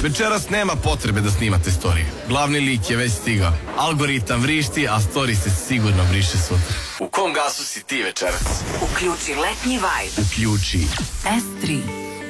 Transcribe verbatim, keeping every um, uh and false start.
Večeras nema potrebe da snimate storije. Glavni lik je već stigao. Algoritam vrišti, a story se sigurno briše sutra. U kom gasu si ti večeras? Uključi letnji vibe. Uključi S tri.